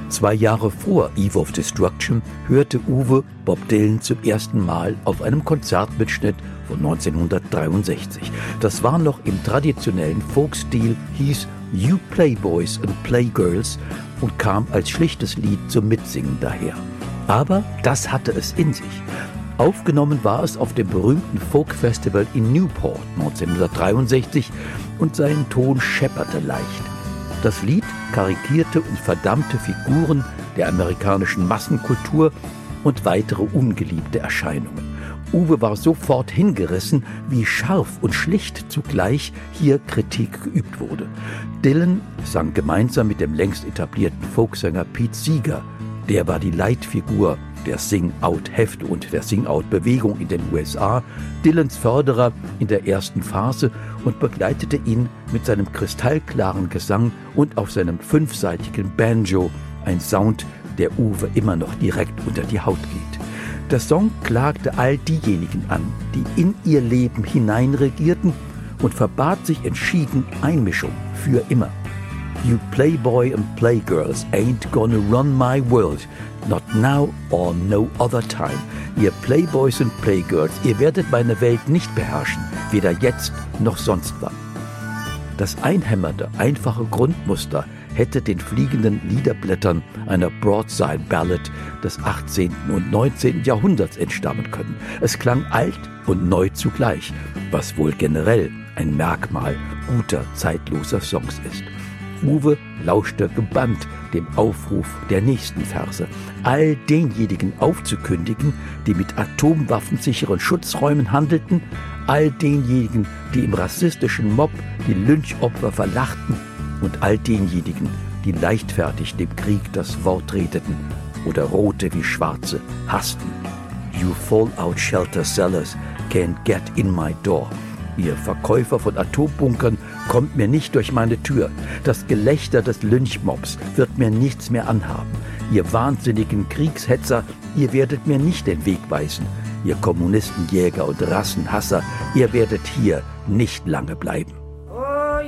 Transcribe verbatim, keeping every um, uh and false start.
Zwei Jahre vor Eve of Destruction hörte Uwe Bob Dylan zum ersten Mal auf einem Konzertmitschnitt von neunzehnhundertdreiundsechzig. Das war noch im traditionellen Folkstil, hieß You Playboys and Playgirls und kam als schlichtes Lied zum Mitsingen daher. Aber das hatte es in sich. Aufgenommen war es auf dem berühmten Folk-Festival in Newport neunzehnhundertdreiundsechzig und sein Ton schepperte leicht. Das Lied karikierte und verdammte Figuren der amerikanischen Massenkultur und weitere ungeliebte Erscheinungen. Uwe war sofort hingerissen, wie scharf und schlicht zugleich hier Kritik geübt wurde. Dylan sang gemeinsam mit dem längst etablierten Folksänger Pete Seeger. Der war die Leitfigur der Sing-Out-Hefte und der Sing-Out-Bewegung in den U S A, Dylans Förderer in der ersten Phase und begleitete ihn mit seinem kristallklaren Gesang und auf seinem fünfseitigen Banjo, ein Sound, der Uwe immer noch direkt unter die Haut geht. Der Song klagte all diejenigen an, die in ihr Leben hineinregierten und verbat sich entschieden Einmischung für immer. You Playboy and Playgirls ain't gonna run my world, not now or no other time. Ihr Playboys und Playgirls, ihr werdet meine Welt nicht beherrschen, weder jetzt noch sonst wann. Das einhämmernde, einfache Grundmuster hätte den fliegenden Liederblättern einer Broadside Ballad des achtzehnten und neunzehnten Jahrhunderts entstammen können. Es klang alt und neu zugleich, was wohl generell ein Merkmal guter, zeitloser Songs ist. Uwe lauschte gebannt dem Aufruf der nächsten Verse, all denjenigen aufzukündigen, die mit atomwaffensicheren Schutzräumen handelten, all denjenigen, die im rassistischen Mob die Lynchopfer verlachten und all denjenigen, die leichtfertig dem Krieg das Wort redeten oder Rote wie Schwarze hassten. You fallout shelter sellers can't get in my door. Ihr Verkäufer von Atombunkern kommt mir nicht durch meine Tür. Das Gelächter des Lynchmobs wird mir nichts mehr anhaben. Ihr wahnsinnigen Kriegshetzer, ihr werdet mir nicht den Weg weisen. Ihr Kommunistenjäger und Rassenhasser, ihr werdet hier nicht lange bleiben.